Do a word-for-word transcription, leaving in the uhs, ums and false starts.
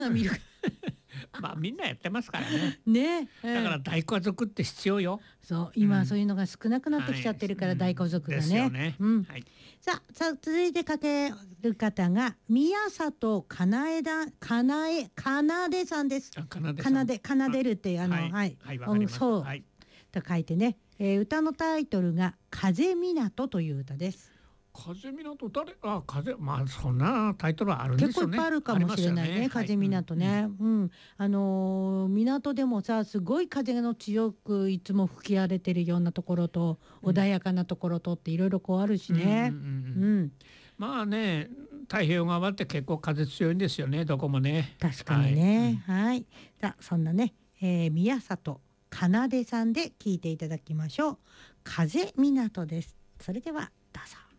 見るまあみんなやってますからね。 ね、えだからー大家族って必要よ。 そう今うんはそういうのが少なくなってきちゃってるから、 はい大家族がですよね。 ね。 うんはい。 さあ、さあ続いてかける方が宮里かなえだかなえかなでさんです。 あ、かなでかさん。 なでかなでるってあのはいはい、 はい、わかりました。 そう、 はい。 と書いてね、えー歌のタイトルが風港という歌です。 風港誰、あ、風、まあそんなタイトルはあるんで結構いっすよね。 ぱいあるかもしれないね、 ありますよ風はい港ね。うん、あのー港でもさ、すごい風の強くいつも吹き荒れてるようなところと、 うん穏やかなところとっていろいろこうあるしうんうんうんね。 ううんん、 まあね、太平洋側って結構風強いんですよね、どこもね。 確かにね。はい、さあそんなね、えー宮里かなでさんで聞いていただきましょう。風港です。それではどうぞ。